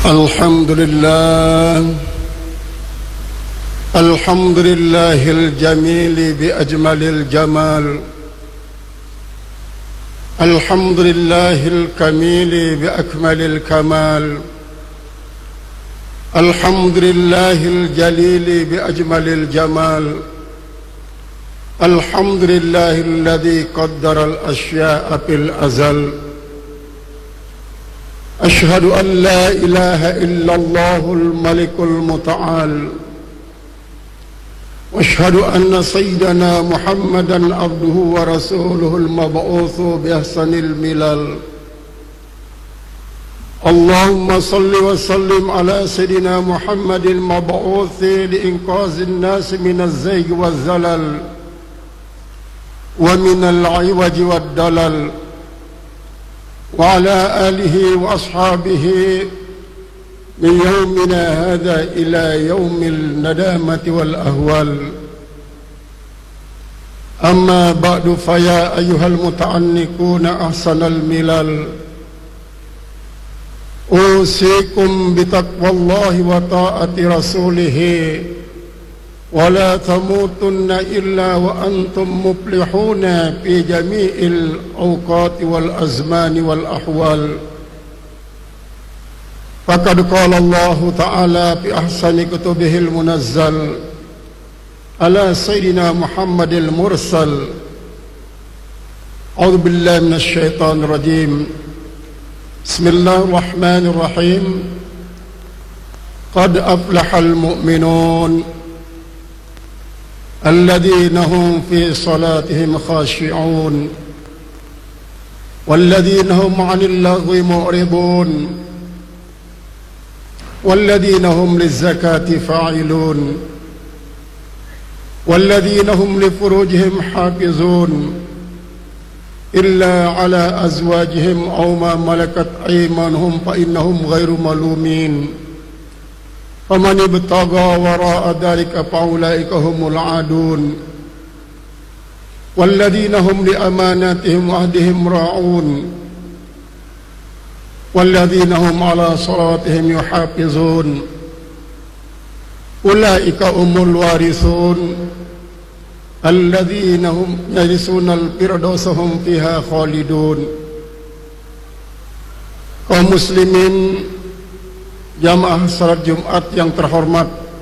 الحمد لله الجميل بأجمل الجمال. الحمد لله الكميل بأكمل الكمال. الحمد لله الجليل بأجمل الجمال. الحمد لله الذي قدر الأشياء في الأزل. أشهد أن لا إله إلا الله الملك المتعال، وأشهد أن سيدنا محمدا عبده ورسوله المبعوث بأحسن الملل. اللهم صل وسلم على سيدنا محمد المبعوث لإنقاذ الناس من الزيغ والزلل ومن العوج والدلل، وعلى آله وأصحابه من يومنا هذا إلى يوم الندامة والأهوال. أما بعد، فيا أيها المتعنقون أحسن الملل، أوصيكم بتقوى الله وطاعة رسوله، ولا تموتن إلا وأنتم مفلحون في جميع الأوقات والأزمان والأحوال. فقد قال الله تعالى في أحسن كتبه المنزل على سيدنا محمد المرسل: أعوذ بالله من الشيطان الرجيم، بسم الله الرحمن الرحيم. قد أفلح المؤمنون الذين هم في صلاتهم خاشعون والذين هم عن اللغو معرضون والذين هم للزكاة فاعلون والذين هم لفروجهم حافظون إلا على أزواجهم أو ما ملكت أيمانهم فإنهم غير ملومين، فمن ابتغى وراء ذلك فأولئك هم العادون والذين هم لأماناتهم وعهدهم راعون والذين هم على صلاتهم يحافظون أولئك هم الوارثون الذين هم يرثون الفردوس هم فيها خالدون. Kaum muslimin jamaah salat Jumat yang terhormat,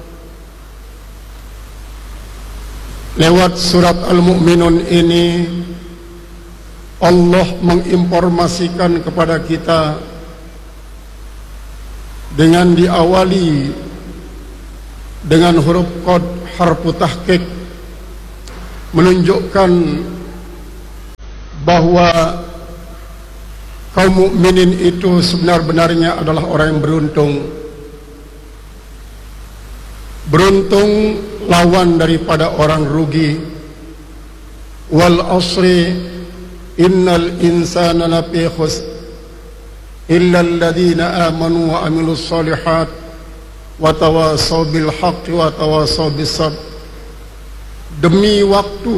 lewat surat Al-Mu'minun ini Allah menginformasikan kepada kita dengan diawali dengan huruf qad harfu tahqiq, menunjukkan bahwa kaum mukminin itu sebenar-benarnya adalah orang yang beruntung. Beruntung lawan daripada orang rugi. Wal asri innal insana lafi khusr illa alladhina amanu wa amilus solihat wa tawasaw bil haqqi wa tawasaw bis sabr. Demi waktu,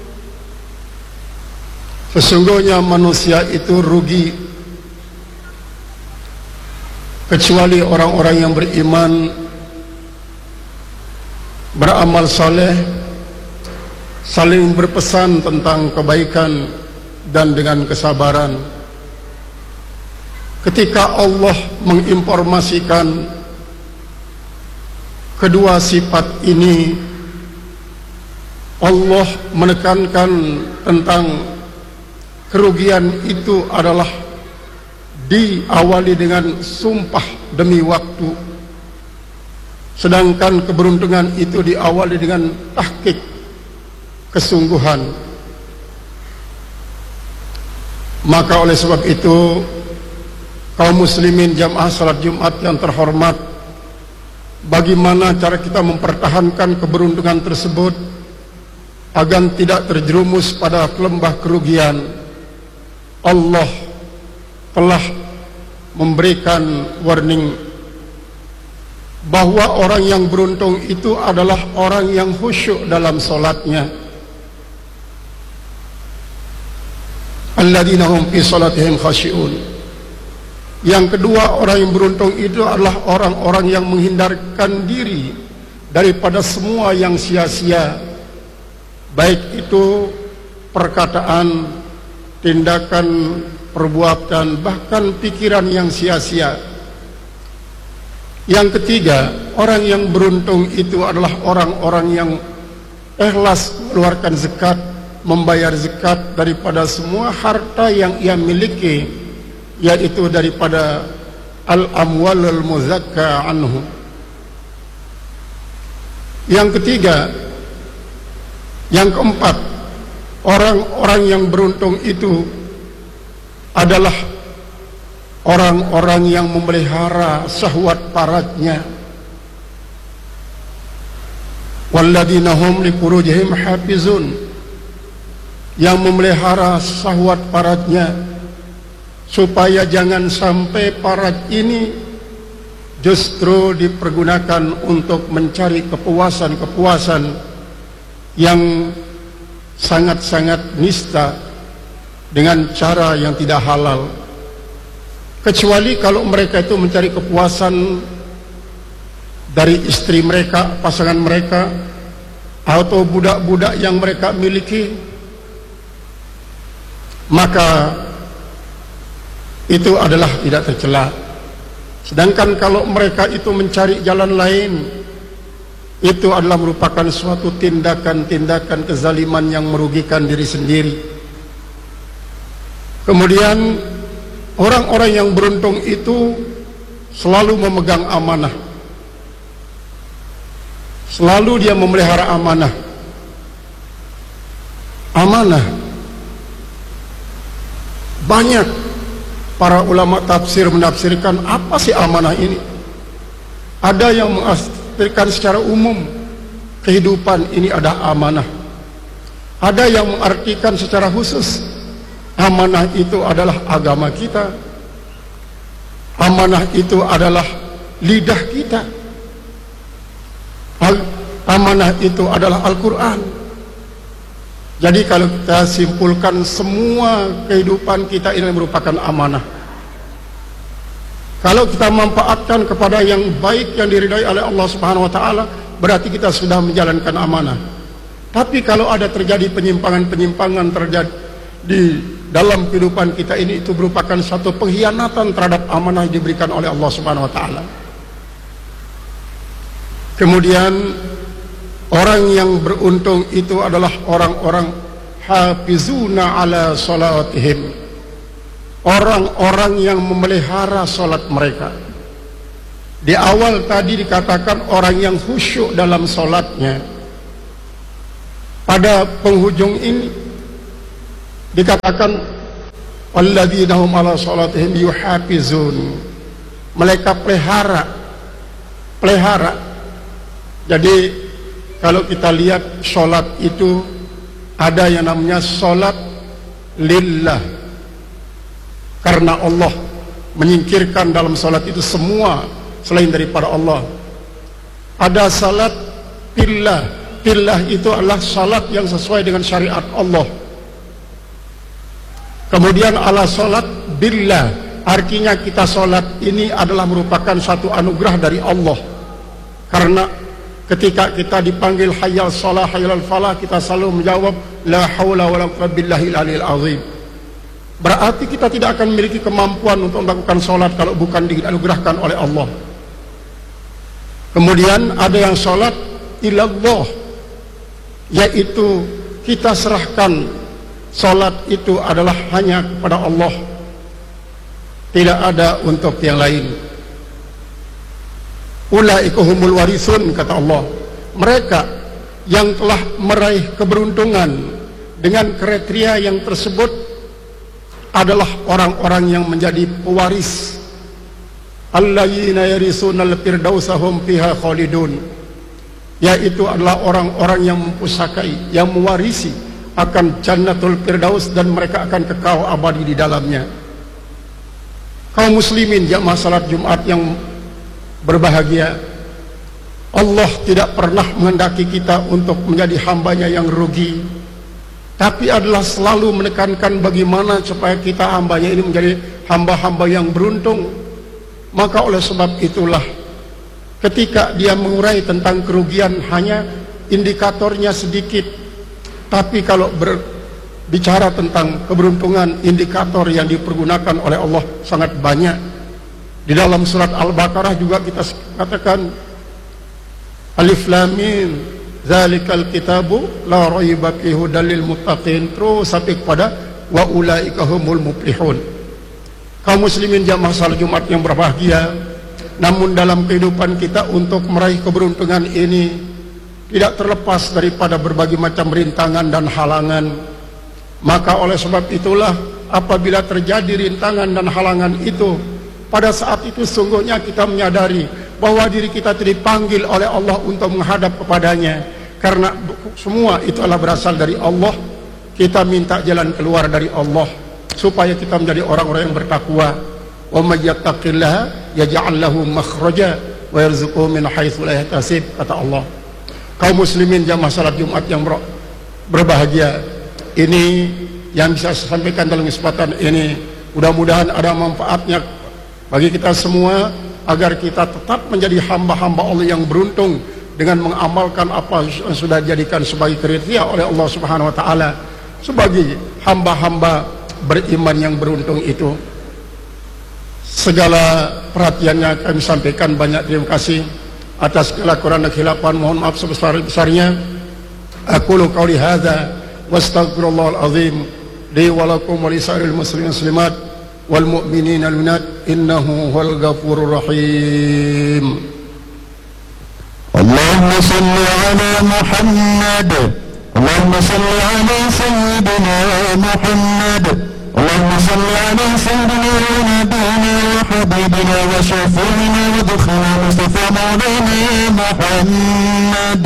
sesungguhnya manusia itu rugi, kecuali orang-orang yang beriman, beramal saleh, saling berpesan tentang kebaikan dan dengan kesabaran. Ketika Allah menginformasikan kedua sifat ini, Allah menekankan tentang kerugian itu adalah diawali dengan sumpah demi waktu, sedangkan keberuntungan itu diawali dengan tahqiq, kesungguhan. Maka oleh sebab itu, kaum muslimin jamaah salat Jumat yang terhormat, bagaimana cara kita mempertahankan keberuntungan tersebut agar tidak terjerumus pada lembah kerugian? Allah telah memberikan warning bahwa orang yang beruntung itu adalah orang yang khusyuk dalam solatnya. Alladzina hum fi salatihim khashi'un. Yang kedua, orang yang beruntung itu adalah orang-orang yang menghindarkan diri daripada semua yang sia-sia, baik itu perkataan, tindakan, perbuatan, bahkan pikiran yang sia-sia. Yang ketiga, orang yang beruntung itu adalah orang-orang yang ikhlas mengeluarkan zakat, membayar zakat daripada semua harta yang ia miliki, yaitu daripada al-amwalul muzakka anhu. Yang ketiga, yang keempat, orang-orang yang beruntung itu adalah orang-orang yang memelihara syahwat paratnya. Walladzina hum lifurujihim hafizun, yang memelihara syahwat paratnya supaya jangan sampai parat ini justru dipergunakan untuk mencari kepuasan-kepuasan yang sangat-sangat nista dengan cara yang tidak halal, kecuali kalau mereka itu mencari kepuasan dari istri mereka, pasangan mereka, atau budak-budak yang mereka miliki, maka itu adalah tidak tercela. Sedangkan kalau mereka itu mencari jalan lain, itu adalah merupakan suatu tindakan-tindakan kezaliman yang merugikan diri sendiri. Kemudian orang-orang yang beruntung itu selalu memegang amanah, selalu dia memelihara amanah. Amanah, banyak para ulama tafsir menafsirkan apa sih amanah ini. Ada yang mengartikan secara umum kehidupan ini ada amanah. Ada yang mengartikan secara khusus amanah itu adalah agama kita, amanah itu adalah lidah kita, amanah itu adalah Al-Quran. Jadi kalau kita simpulkan, semua kehidupan kita ini merupakan amanah. Kalau kita manfaatkan kepada yang baik yang diridai oleh Allah Subhanahu wa taala, berarti kita sudah menjalankan amanah. Tapi kalau ada terjadi penyimpangan-penyimpangan terjadi di dalam kehidupan kita ini, itu merupakan satu pengkhianatan terhadap amanah yang diberikan oleh Allah Subhanahu wa taala. Kemudian orang yang beruntung itu adalah orang-orang hafizuna ala salatihim, orang-orang yang memelihara salat mereka. Di awal tadi dikatakan orang yang khusyuk dalam salatnya. Pada penghujung ini dikatakan walladzina hum ala salatihim yuhafizun, mereka pelihara. Jadi kalau kita lihat sholat itu ada yang namanya sholat lillah, karena Allah, menyingkirkan dalam sholat itu semua selain daripada Allah. Ada salat billah, billah itu adalah salat yang sesuai dengan syariat Allah. Kemudian ala salat billah, artinya kita salat ini adalah merupakan satu anugerah dari Allah, karena ketika kita dipanggil hayyal shalah hayyal falah, kita selalu menjawab la haula wala quwwata billahil aliyil azim. Berarti kita tidak akan memiliki kemampuan untuk melakukan salat kalau bukan dianugerahkan oleh Allah. Kemudian ada yang salat ilallah, yaitu kita serahkan salat itu adalah hanya kepada Allah, tidak ada untuk yang lain. Ulaika humul warisun, kata Allah, mereka yang telah meraih keberuntungan dengan kriteria yang tersebut adalah orang-orang yang menjadi pewaris. Alladzina yarisunal firdausa hum fiha khalidun, yaitu adalah orang-orang yang mempusakai, yang mewarisi akan jannatul firdaus, dan mereka akan kekal abadi di dalamnya. Kaum muslimin jamaah salat Jumat yang berbahagia, Allah tidak pernah menghendaki kita untuk menjadi hambanya yang rugi, tapi adalah selalu menekankan bagaimana supaya kita hambanya ini menjadi hamba-hamba yang beruntung. Maka oleh sebab itulah ketika dia mengurai tentang kerugian hanya indikatornya sedikit, tapi kalau berbicara tentang keberuntungan, indikator yang dipergunakan oleh Allah sangat banyak. Di dalam surat Al-Baqarah juga kita katakan Alif Lam Mim zalikal kitabu la raiba fihi hudal lil muttaqin, terus sampai kepada wa ulaika humul muflihun. Kaum muslimin jamaah salat Jumat yang berbahagia, namun dalam kehidupan kita untuk meraih keberuntungan ini tidak terlepas daripada berbagai macam rintangan dan halangan. Maka oleh sebab itulah apabila terjadi rintangan dan halangan itu, pada saat itu sungguhnya kita menyadari bahwa diri kita dipanggil oleh Allah untuk menghadap kepadanya, karena semua itu adalah berasal dari Allah. Kita minta jalan keluar dari Allah supaya kita menjadi orang-orang yang bertakwa. Wa may yattaqillaha yaj'al lahu makhraja wa yarzuqhu min haitsu la yahtasib, kata Allah. Kaum muslimin jamaah salat Jumat yang berbahagia, ini yang bisa saya sampaikan dalam kesempatan ini. Mudah-mudahan ada manfaatnya bagi kita semua, agar kita tetap menjadi hamba-hamba Allah yang beruntung dengan mengamalkan apa yang sudah dijadikan sebagai kriteria oleh Allah Subhanahu wa taala sebagai hamba-hamba beriman yang beruntung itu. Segala perhatiannya kami sampaikan, banyak terima kasih atas segala kekurangan dan khilafan, mohon maaf sebesar-besarnya. Aqulu qouli hadza wastaghfirullahal azim li wa lakum wa lisairil muslimin muslimat wal mu'minina wal mu'minat innahu huwal ghafurur rahim. Allahumma salli ala Muhammad, Allahumma salli ala sayyidina Muhammad, Allahumma salli ala sayyidina wa nabiyina wa habibina wa syafi'ina wa dukhina Mustafa maulana Muhammad.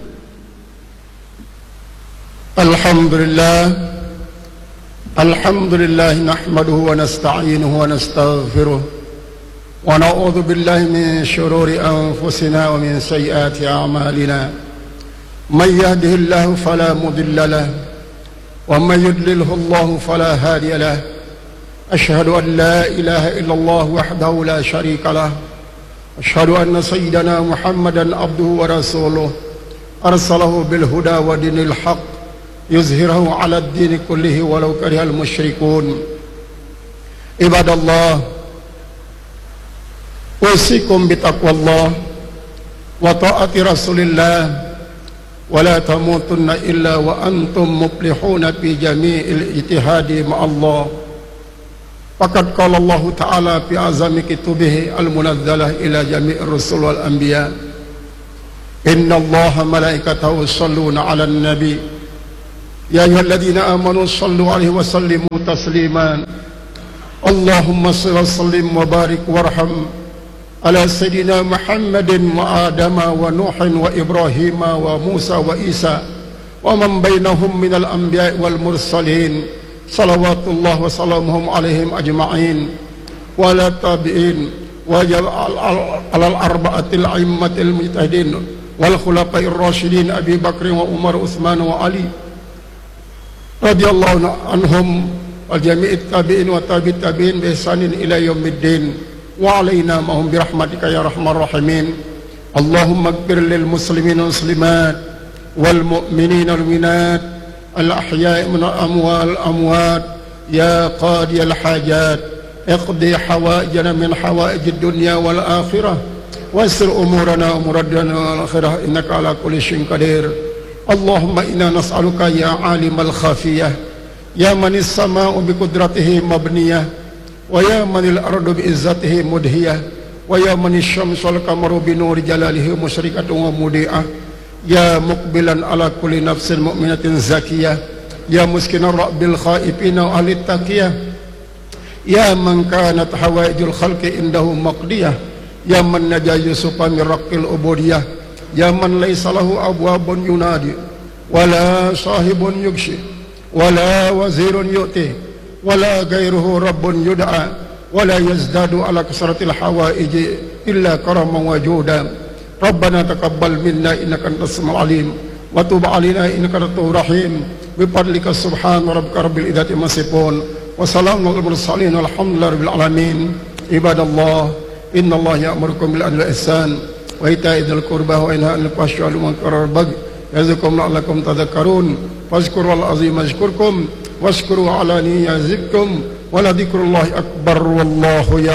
Alhamdulillah, alhamdulillah nahmaduhu wa nasta'inuhu wa nastaghfiruh wa na'udzu billahi min shururi anfusina wa min sayyiati a'malina. Man yahdihillahu fala mudilla lahu wa man yudlilhu Allahu fala hadiya lahu. Asyhadu an la ilaha illallah wahdahu la syarika lah. Asyhadu anna sayyidana Muhammadan abduhu wa rasuluh arsalahu bil huda wa dinil haqq yuzhirahu ala ad-din kullihi walau karihal musyrikun. Ibadallah, usikum bitaqwallah wa ta'ati rasulillah wa la tamutunna illa wa antum muflihuna fi jami'il ijtihadi ma'allah. Faqad qala Allah ta'ala fi azami kitubihi al-munazzalah ila jami'ir rusul wal anbiya, inna Allaha malaikatahu yusalluna 'alan nabi ya ayyuhalladzina amanu sallu 'alaihi wa sallimu tasliman. Allahumma shalli wa sallim wa barik warham ala sayyidina Muhammadin wa Adama wa Nuhin wa Ibrahima wa Musa wa Isa wa man bainahum minal anbiya'i wal mursalin salawatullah wa salamuhum alaihim ajma'in wa ala tabi'in wa alal arba'atil a'immatil mujtahidin wal khulafa'ir rasyidin Abi Bakr wa Umar Utsman wa Ali radhiyallahu anhum wal jami'it tabi'in wa tabi'it tabi'in bi ihsanin ila yaumiddin wa alaina mahum birahmatika ya rahmar rahimin. Allahumma ighfir lil muslimin wal muslimat wal mu'minin wal mu'minat al ahya'i min al amwat ya qadi al hajat iqdi hawaijana min hawaijid dunya wal akhirah wasir umurana umuradana wal akhirah innaka ala kulli syai'in qadir. Allahumma inna nas'aluka ya alimal khafiyah ya manis sama'u bi qudratihi mabniyah wa ya manil ardu bi izzatihi mudhiyah wa ya manis syamsu wal qamaru bi nuri jalalihi musyrikatun wa mudi'ah ya muqbilan ala kulli nafsin mu'minatin zakiyah ya muskinan rabbil khaifina wa ahli taqiyah ya man kanat hawaijul khalqi indahu maqdiyah ya man naja yusufa min raqil ubudiyah ya man laysa lahu abwabun yunadi wala sahibun yugshi wala wazirun yu'ti wala gairuhu rabbun yud'a wala yazdadu ala kasratil hawaiji illa karaman wajuda. Rabbana taqabbal minna innaka antas samiul alim wa tub alaina innaka antat rahim bi fadlika subhana rabbika rabbil izzati amma yasifun وسلام على المرسلين والحمد لله رب العالمين. عباد الله إن الله يأمركم بالعدل والإحسان وإيتاء ذي القربى وينهى عن الفحشاء والمنكر والبغي يعظكم لعلكم تذكرون فاذكروا الله العظيم يذكركم واشكروا على نعمه يزدكم ولذكر الله أكبر والله يعلم